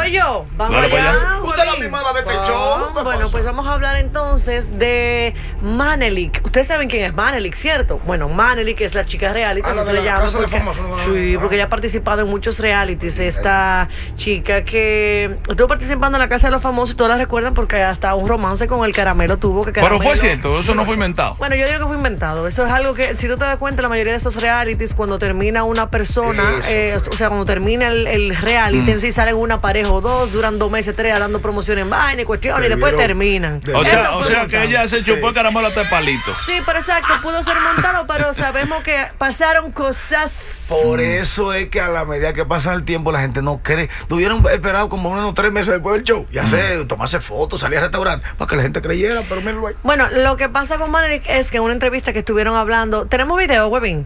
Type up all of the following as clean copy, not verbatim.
Soy yo. Vamos Dale allá. Usted es la mimada de este show. ¿Qué Bueno, pasa? pues vamos a hablar entonces de Manelik. Ustedes saben quién es Manelik, ¿cierto? Bueno, Manelik es la chica reality, así la se de le la llama. Casa de Porque, Famosos, ¿no? sí, porque ella ha participado en muchos realities. Esta chica que estuvo participando en la Casa de los Famosos, y todos la recuerdan porque hasta un romance con el Caramelo tuvo. Que Pero fue Caramelo- cierto, eso no fue inventado. Bueno, yo digo que fue inventado. Eso es algo que, si tú te das cuenta, la mayoría de estos realities, cuando termina una persona, o sea, cuando termina el reality en sí, salen una pareja o dos, duran 2 meses, 3, dando promoción en vaina y cuestiones, y después terminan. O Eso sea, fue que montado. ella se chupó el caramelo hasta el palito. Sí, pero exacto, pudo ser montado, pero sabemos que pasaron cosas. Por eso es que a la medida que pasa el tiempo la gente no cree. Tuvieron esperado como unos 3 meses después del show. Ya sé, tomarse fotos, salir al restaurante para que la gente creyera, pero míralo ahí. Bueno, lo que pasa con Manelik es que en una entrevista que estuvieron hablando, tenemos video, Webin.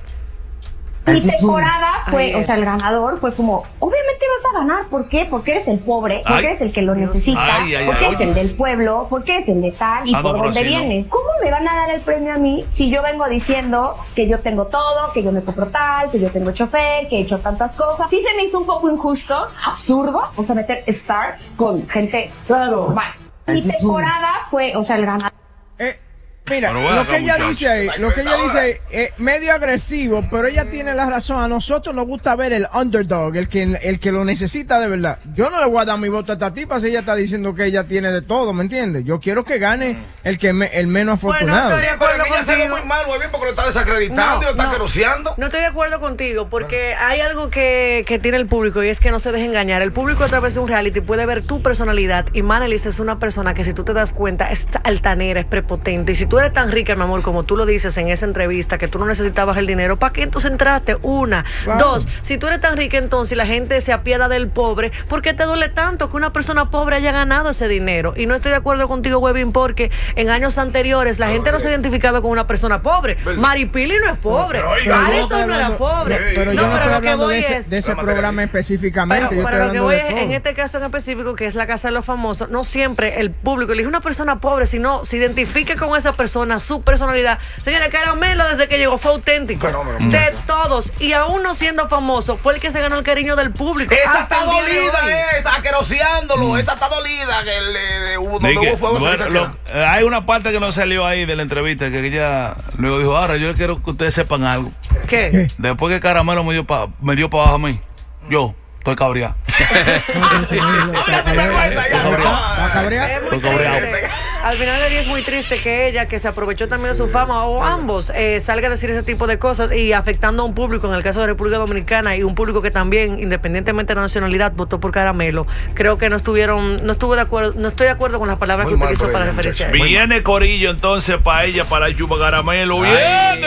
Mi temporada fue, Ay, o sea, el ganador fue como, obviamente vas a ganar, ¿por qué? Porque eres el pobre, porque Ay. eres el que lo necesita, Ay, porque eres oye. el del pueblo, porque eres el de tal, y Ah, no, por pero dónde así no. vienes. ¿Cómo me van a dar el premio a mí si yo vengo diciendo que yo tengo todo, que yo me compro tal, que yo tengo chofer, que he hecho tantas cosas? Sí se me hizo un poco injusto, absurdo, o sea, meter stars con gente, claro, vale. Mi temporada fue, o sea, el ganador. Mira, Pero bueno, lo acá, que ella muchacho. dice ahí, lo que ella dice ahí, es medio agresivo, pero ella tiene la razón. A nosotros nos gusta ver el underdog, el que lo necesita de verdad. Yo no le voy a dar mi voto a esta tipa si ella está diciendo que ella tiene de todo, ¿me entiendes? Yo quiero que gane el menos afortunado. estoy de Pero acuerdo ella se ve contigo. muy mal, güey, porque lo está desacreditando y lo está queroseando. No estoy de acuerdo contigo, porque hay algo que tiene el público y es que no se deje engañar. El público a través de un reality puede ver tu personalidad, y Manelik es una persona que, si tú te das cuenta, es altanera, es prepotente. Y si tú eres tan rica, mi amor, como tú lo dices en esa entrevista, que tú no necesitabas el dinero, ¿para qué entonces entraste? Una. Claro. 2, si tú eres tan rica, entonces la gente se apiada del pobre, ¿por qué te duele tanto que una persona pobre haya ganado ese dinero? Y no estoy de acuerdo contigo, Webin, porque en años anteriores la gente no se ha identificado con una persona pobre. Maripili no es pobre. Pero, oiga, Alison no era pobre. Pero yo No, no pero estoy lo que hablando voy de es... ese programa específicamente. yo Pero estoy lo que hablando voy de es, todo. en este caso en específico, que es la Casa de los Famosos, no siempre el público elige una persona pobre, sino se identifique con esa persona, su personalidad. Señores, Caramelo desde que llegó fue auténtico. Fenómeno, De muchacho. todos. Y aún no siendo famoso, fue el que se ganó el cariño del público. Esa hasta está el día de hoy. dolida, esa, queroseándolo. Esa está dolida. Que donde Di que, hubo fuego bueno, se queda. hay una parte que no salió ahí de la entrevista que ella luego dijo, ahora yo quiero que ustedes sepan algo. ¿Qué? Después que Caramelo me dio para abajo a mí, yo estoy cabreado. ¿Va a cabrear? Es muy Estoy cabreado. triste. Al final del día es muy triste que ella, que se aprovechó también de su fama, o ambos, salga a decir ese tipo de cosas y afectando a un público, en el caso de República Dominicana, y un público que también, independientemente de la nacionalidad, votó por Caramelo. Creo que no estoy de acuerdo con las palabras Muy que mal utilizó por para ella, referirse a muchacho. él. Viene Corillo entonces para ella, para Chupa Caramelo. Viene.